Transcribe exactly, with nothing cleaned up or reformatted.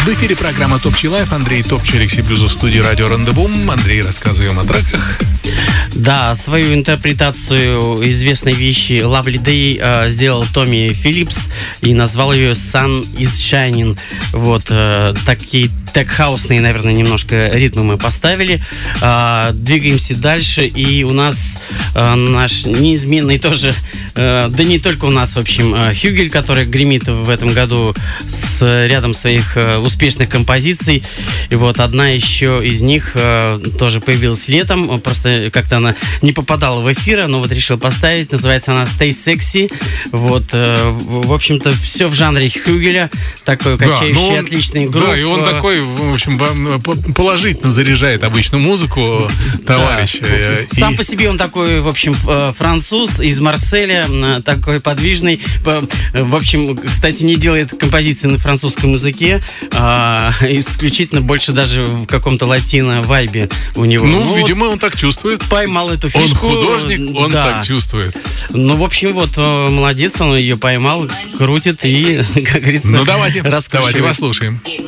В эфире программа Топчи Лайф. Андрей Топчи, Алексей Блюзов в студии Радио Рандеву. Андрей, рассказываем о треках. Да, свою интерпретацию известной вещи Lovely Day э, сделал Томми Филлипс и назвал ее Sun is Shining. Вот, э, такие тек-хаусные, наверное, немножко ритмы мы поставили. Э, двигаемся дальше, и у нас э, наш неизменный тоже, э, да не только у нас, в общем, э, Хюгель, который гремит в этом году с рядом своих э, успешных композиций. И вот одна еще из них э, тоже появилась летом, просто как-то она не попадала в эфир, но вот решил поставить. Называется она Stay Sexy. Вот, э, в общем-то, все в жанре Хюгеля. Такой качающий, да, он, отличный грув. Да, и он такой, в общем, положительно заряжает обычно музыку, товарищ. Да. И... Сам по себе он такой, в общем, француз из Марселя, такой подвижный. В общем, кстати, не делает композиции на французском языке, а исключительно больше даже в каком-то латино-вайбе у него. Ну, ну видимо, он так чувствует. Поймал эту фишку. Он художник, он да. так чувствует. Ну, в общем, вот, молодец, он ее поймал, крутит и, как говорится, ну, давайте, раскручивает. Давайте послушаем.